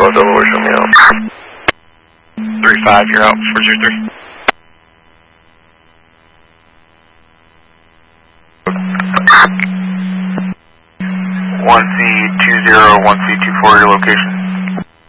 Bravo, Delaware, show me out. 3-5, you're out, 403. 1C20, 1C24, your location.